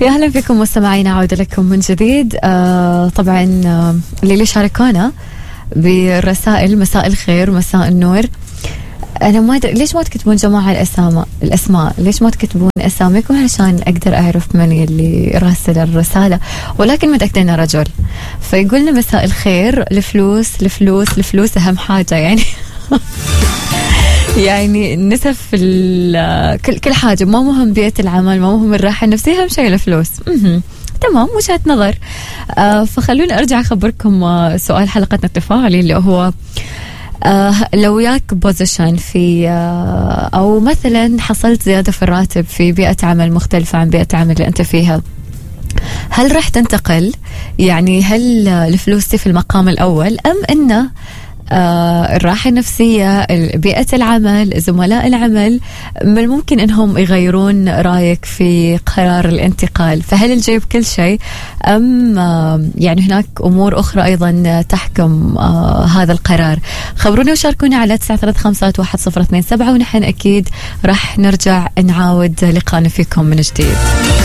يا أهلا فيكم مستمعينا، عودة لكم من جديد. طبعا اللي شاركونا بالرسائل، مساء الخير مساء النور. أنا ما أدري ليش ما تكتبون جماعة الأسماء، ليش ما تكتبون أساميكم علشان أقدر أعرف من اللي راسل الرسالة، ولكن متأكدة إنه رجل. فيقولنا مساء الخير، الفلوس أهم حاجة يعني يعني نسف كل حاجة، ما مهم بيئة العمل، ما مهم الراحة النفسية، أهم شيء الفلوس. تمام، وجهة نظر. فخلوني أرجع أخبركم سؤال حلقتنا التفاعلي اللي هو لو ياك بوزيشن في أو مثلا حصلت زيادة في الراتب في بيئة عمل مختلفة عن بيئة العمل اللي أنت فيها، هل رح تنتقل؟ يعني هل الفلوس في المقام الأول، أم إنه الراحة النفسية، بيئة العمل، زملاء العمل من الممكن أنهم يغيرون رأيك في قرار الانتقال؟ فهل الجيب كل شيء، أم يعني هناك أمور أخرى أيضا تحكم هذا القرار؟ خبرونا وشاركونا على 935-1027 ونحن أكيد راح نرجع نعاود لقانا فيكم من جديد.